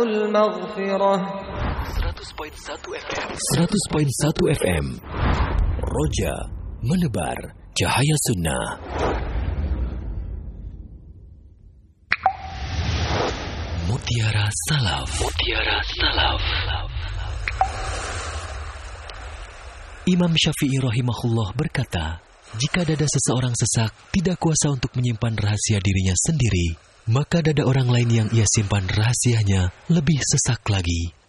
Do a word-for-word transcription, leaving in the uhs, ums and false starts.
seratus koma satu F M seratus koma satu F M Roja menebar cahaya sunnah. Mutiara Salaf. Mutiara Salaf. Imam Syafi'i rahimahullah berkata, jika dada seseorang sesak tidak kuasa untuk menyimpan rahasia dirinya sendiri, maka dada orang lain yang ia simpan rahasianya lebih sesak lagi.